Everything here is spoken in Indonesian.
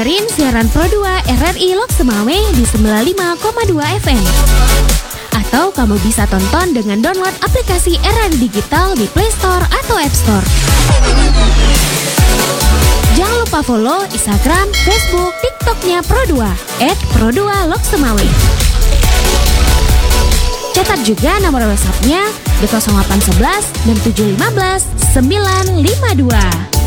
dengerin siaran Pro 2 RRI Lok Semawe di 95,2 FM. Atau kamu bisa tonton dengan download aplikasi RRI Digital di Play Store atau App Store. Jangan lupa follow Instagram, Facebook, TikTok-nya Pro 2 @Pro2 Lok Semawe. Catat juga nomor WhatsApp-nya di 0811 6715 952.